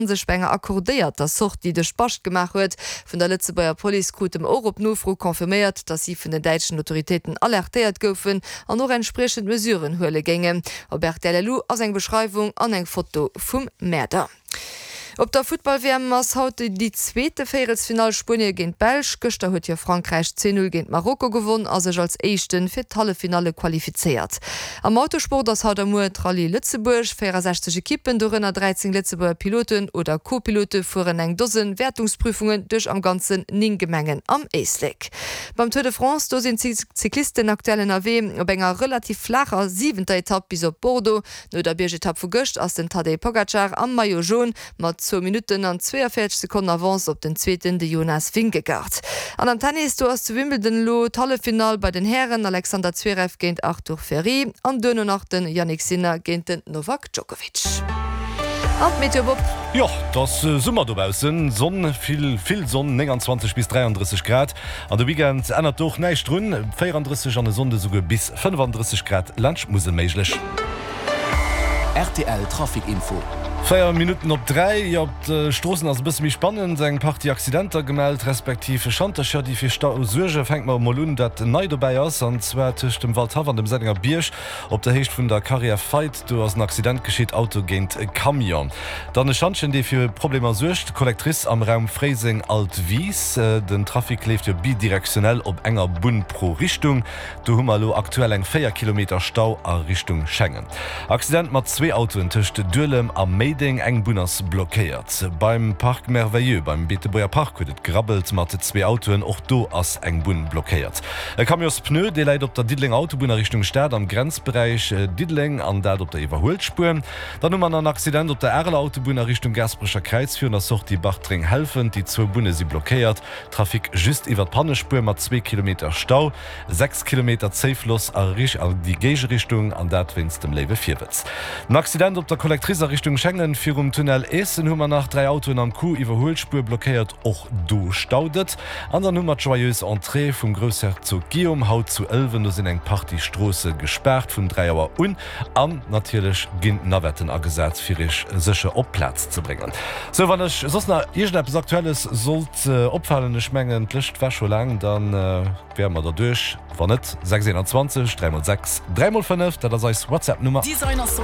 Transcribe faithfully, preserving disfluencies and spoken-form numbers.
Spenger akkordiert der Sucht, die de Spacht gemacht huet vun der Lützebauer Polizeikut im Europa Nofro konfirmiert, dass sie vun den deutschen Autoritäten alertiert goufen an noch entsprechend mesureuren hole gänge. Robert Delelou aus eng Beschreibung an eng Foto vum Mäder. Op der Football-W M ass haut die zweete Féelsfinal Spanje géint Belsch, Gëster huet hier Frankreich zehn null géint Marokko gewonnen, as sech als Echten fir d'Hallefinale qualifiziert. Am Autosport ass haut der Muet Rallye Lützeburg, sechzig Kippen dorënner dreizehn Lützeburger Piloten oder Co-Pilote fuhren eng Dosen Wertungsprüfungen duch am ganzen ning Gemengen am Eisleck. Beim Tour de France do sind Cyklisten aktuell N R W op enger relativ flacher siebenter Etappe bis op Bordeaux, no der Biergetapp vu Gëcht ass den Tadej Pogacar am Maillot jaune mat zwei Minuten an zweiundvierzig Sekunden Avance op den zweiten de Jonas Vingegaard. An am Tennis du hast zu Wimbledon lo Hallefinal bei den Herren Alexander Zverev géint Arthur Ferry, an dënne nach den Yannick Sinner géint den Novak Djokovic. Ja, das äh, Summer dobausen Sonne viel viel Sonne neunundzwanzig bis dreiunddreißig Grad an der Weekend ändert doch neicht run vierunddreißig an der Sonne sogar bis fünfunddreißig Grad Lunch muss meiglich. R T L Trafikinfo. Feier Minuten op drei ihr habt äh, Stoßen als bis mich spannend seg paar die Accidenter gemeldet respektive Chantecher die fir Surge fängt man mal dat nei dabei aus an zwar dem Waldhav an dem Sänger Biersch op der Hecht vun der Karriere feit du hast ein Accident geschieht Auto géint Kamion. Dann e Chanchen die fir Probleme sucht Kollektrice am Raum Freising alt wies äh, den Trafik lebt ja bidirektionell op enger Bun pro Richtung du hummerlo aktuell eng vier Kilometer Stau a Richtung Schengen. Accident mat zwei Autoen töchte Dülem am Mai eng Bunners blockéiert. Beim Park Merveilleux beim Beeteboer Park huet grabbelt mat zwei Autoen och do ass eng Bun blockéiert. E kam jos pneu, de leit op der Didling Autobunner Richtung Stad am Grenzbereich äh, Didling an dat op der Iwerholspuren. Dann um an ein Accident op der Erle Autobunner Richtung Gasbrecher Kreis führen der soch die Bachtring helfen, die zwei Bunne sie blockéiert. Trafik just iwwer Pannespur mat zwei Kilometer Stau, sechs Kilometer Zeifloss a rich an die Gege Richtung an dat winst dem Lewe vierwitz. Ein Accident op der Kollektrice Richtung Schengen fir um Tunnel Essen hummer nach drei Autoen am Kuh iwwerholspur blockéiert och do staudet. An der Nummer joyeus Entrée vum Großherzog Guillaume haut zu elwen do sinn eng Partystrosse gesperrt vun drei Auer un an natierlech ginnt Nawetten agesat firich seche opplatz zu bringen. So wannnech sos na Ischneppes aktuelles sollt äh, opfallene Schmengen licht war scho lang, dann äh, wärmer der duch wann net sechs zwanzig drei sechs drei fünf, dat as WhatsApp-Nummer.